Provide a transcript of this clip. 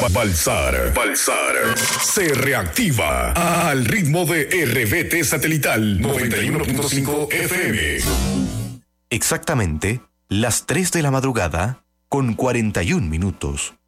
Balsar se reactiva al ritmo de RBT satelital 91.5 FM. Exactamente las 3 de la madrugada con 41 minutos.